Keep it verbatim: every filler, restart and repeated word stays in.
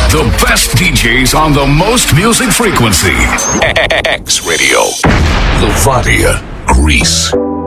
The best D Js on the most music frequency. X Radio. Lavadia, Greece.